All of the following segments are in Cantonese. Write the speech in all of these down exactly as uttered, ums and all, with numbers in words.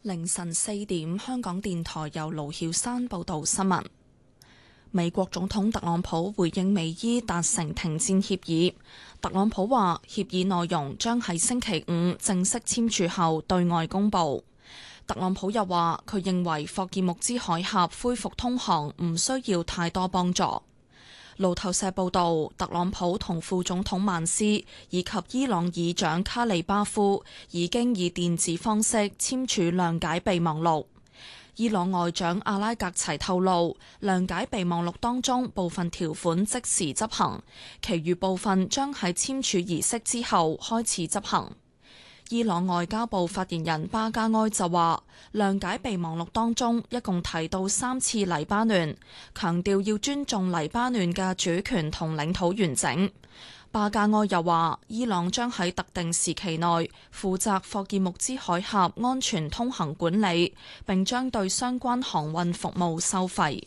凌晨四點，香港電台由盧曉山報道新聞。美國總統特朗普回應美伊達成停戰協議。特朗普話，協議內容將喺星期五正式簽署後對外公佈。特朗普又話，佢認為霍爾木茲海峽恢復通航唔需要太多幫助。路透社報道，特朗普同副總統曼斯以及伊朗議長卡利巴夫已經以電子方式簽署諒解備忘錄。伊朗外長阿拉格齊透露，諒解備忘錄當中部分條款即時執行，其餘部分將喺簽署儀式之後開始執行。伊朗外交部發言人巴加埃就話，諒解備忘錄當中一共提到三次黎巴嫩，強調要尊重黎巴嫩嘅主權同領土完整。巴加埃又話，伊朗將喺特定時期內負責霍爾木茲海峽安全通行管理，並將對相關航運服務收費。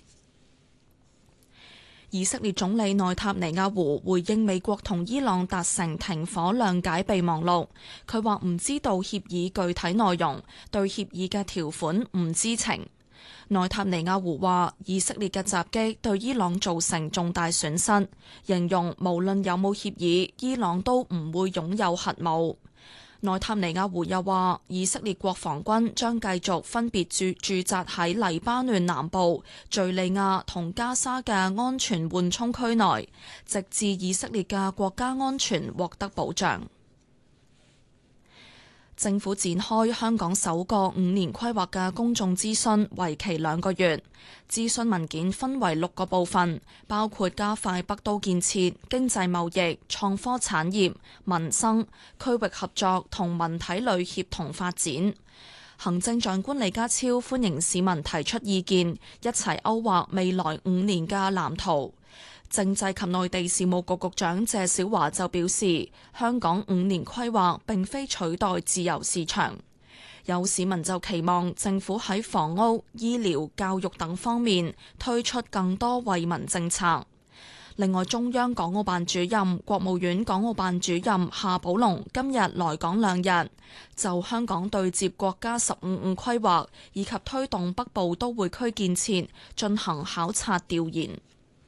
以色列總理內塔尼亞胡回應美國同伊朗達成停火諒解備忘錄，佢話唔知道協議具體內容，對協議嘅條款唔知情。內塔尼亞胡話，以色列嘅襲擊對伊朗造成重大損失，形容無論有冇協議，伊朗都唔會擁有核武。內塔尼亞胡又話，以色列國防軍將繼續分別駐駐紮喺黎巴嫩南部、敘利亞同加沙嘅安全緩衝區內，直至以色列嘅國家安全獲得保障。政府展開香港首個五年規劃嘅公眾諮詢，為期兩個月。諮詢文件分為六個部分，包括加快北都建設、經濟貿易、創科產業、民生、區域合作同文體旅協同發展。行政長官李家超歡迎市民提出意見，一齊勾畫未來五年嘅藍圖。政制及內地事務局局長謝小華就表示，香港五年規劃並非取代自由市場。有市民就期望政府喺房屋、醫療、教育等方面推出更多惠民政策。另外，中央港澳辦主任、國務院港澳辦主任夏寶龍今日來港兩日，就香港對接國家十五五規劃以及推動北部都會區建設進行考察調研。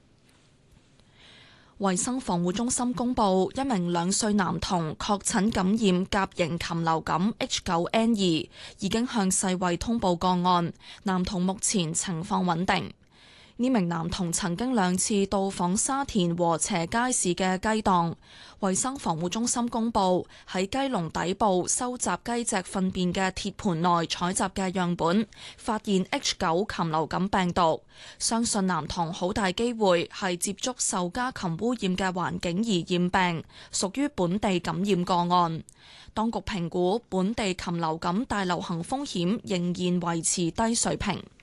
衛生防護中心公布，一名兩歲男童確診感染甲型禽流感 H 九 N 二，已經向世衛通報個案。男童目前情況穩定。呢名男童曾經兩次到訪沙田禾輋街市嘅雞檔。衛生防護中心公布，喺雞籠底部收集雞隻糞便嘅鐵盤內採集嘅樣本，發現 H 九 禽流感病毒。相信男童好大機會係接觸受家禽污染嘅環境而染病，屬於本地感染個案。當局評估本地禽流感大流行風險仍然維持低水平。